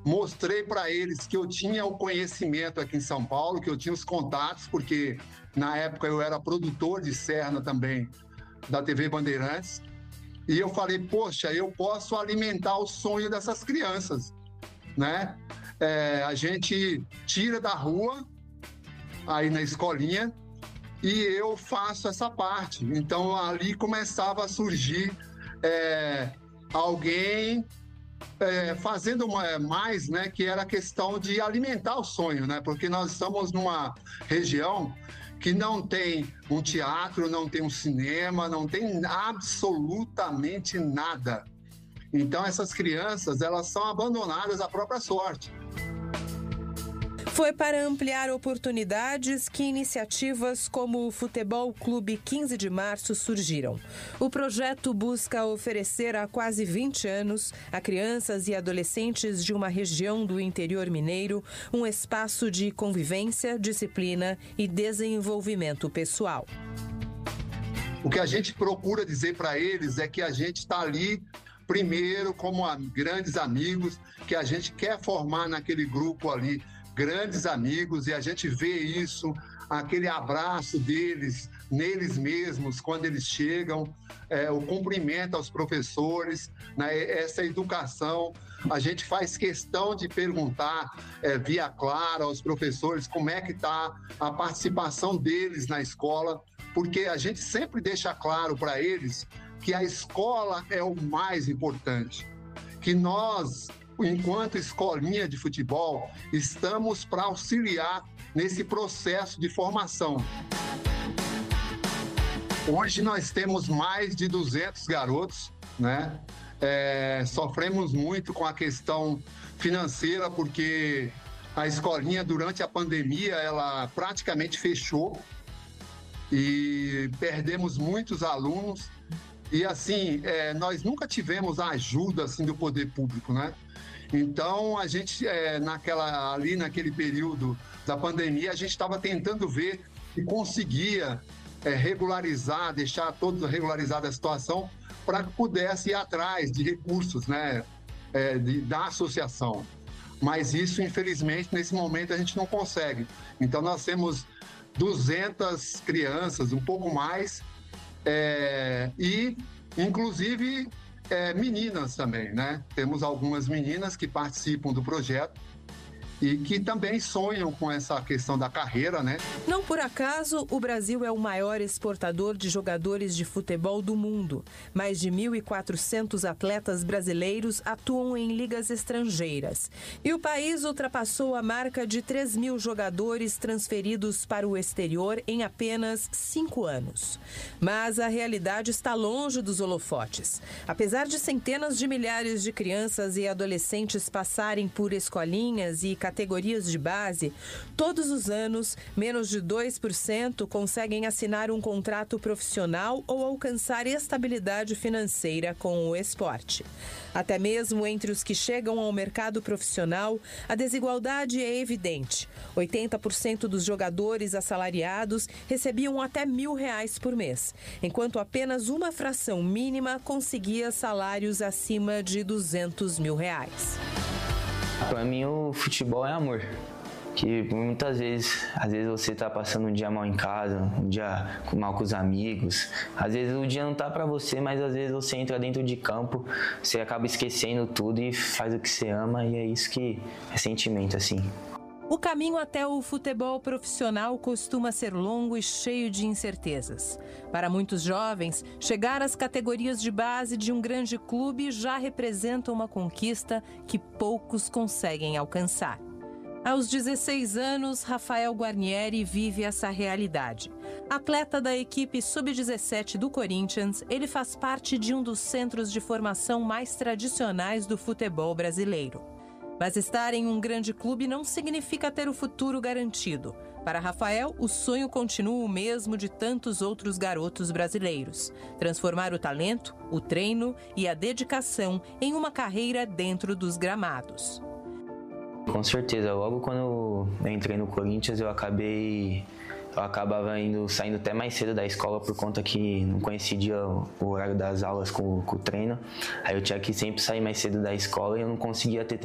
mostrei para eles que eu tinha o conhecimento aqui em São Paulo, que eu tinha os contatos, porque na época eu era produtor de Serna também, da TV Bandeirantes, e eu falei, poxa, eu posso alimentar o sonho dessas crianças, né? A gente tira da rua, aí na escolinha, e eu faço essa parte. Então, ali começava a surgir alguém fazendo mais, né, que era a questão de alimentar o sonho, né? Porque nós estamos numa região que não tem um teatro, não tem um cinema, não tem absolutamente nada. Então, essas crianças, elas são abandonadas à própria sorte. Foi para ampliar oportunidades que iniciativas como o Futebol Clube 15 de Março surgiram. O projeto busca oferecer há quase 20 anos a crianças e adolescentes de uma região do interior mineiro um espaço de convivência, disciplina e desenvolvimento pessoal. O que a gente procura dizer para eles é que a gente está ali primeiro como grandes amigos, que a gente quer formar naquele grupo ali grandes amigos, e a gente vê isso, aquele abraço deles, neles mesmos, quando eles chegam, o cumprimento aos professores, né, essa educação. A gente faz questão de perguntar via clara aos professores como é que está a participação deles na escola, porque a gente sempre deixa claro para eles que a escola é o mais importante, que nós, enquanto escolinha de futebol, estamos para auxiliar nesse processo de formação. Hoje nós temos mais de 200 garotos, né? Sofremos muito com a questão financeira, porque a escolinha, durante a pandemia, ela praticamente fechou e perdemos muitos alunos. E assim, nós nunca tivemos a ajuda assim, do poder público, né? Então, a gente, naquele período da pandemia, a gente estava tentando ver se conseguia regularizar, deixar toda regularizada a situação, para que pudesse ir atrás de recursos, né, da associação. Mas isso, infelizmente, nesse momento a gente não consegue. Então, nós temos 200 crianças, um pouco mais, e, inclusive, meninas também, né? Temos algumas meninas que participam do projeto e que também sonham com essa questão da carreira, né? Não por acaso, o Brasil é o maior exportador de jogadores de futebol do mundo. Mais de 1.400 atletas brasileiros atuam em ligas estrangeiras. E o país ultrapassou a marca de 3.000 jogadores transferidos para o exterior em apenas 5 anos. Mas a realidade está longe dos holofotes. Apesar de centenas de milhares de crianças e adolescentes passarem por escolinhas e categorias de base, todos os anos, menos de 2% conseguem assinar um contrato profissional ou alcançar estabilidade financeira com o esporte. Até mesmo entre os que chegam ao mercado profissional, a desigualdade é evidente. 80% dos jogadores assalariados recebiam até R$1.000 por mês, enquanto apenas uma fração mínima conseguia salários acima de R$200 mil. Para mim, o futebol é amor. Que muitas vezes, às vezes você tá passando um dia mal em casa, um dia mal com os amigos. Às vezes o dia não tá para você, mas às vezes você entra dentro de campo, você acaba esquecendo tudo e faz o que você ama, e é isso que é sentimento, assim. O caminho até o futebol profissional costuma ser longo e cheio de incertezas. Para muitos jovens, chegar às categorias de base de um grande clube já representa uma conquista que poucos conseguem alcançar. Aos 16 anos, Rafael Guarnieri vive essa realidade. Atleta da equipe Sub-17 do Corinthians, ele faz parte de um dos centros de formação mais tradicionais do futebol brasileiro. Mas estar em um grande clube não significa ter o futuro garantido. Para Rafael, o sonho continua o mesmo de tantos outros garotos brasileiros: transformar o talento, o treino e a dedicação em uma carreira dentro dos gramados. Com certeza, logo quando eu entrei no Corinthians, eu acabava saindo até mais cedo da escola por conta que não coincidia o horário das aulas com o treino. Aí eu tinha que sempre sair mais cedo da escola e eu não conseguia ter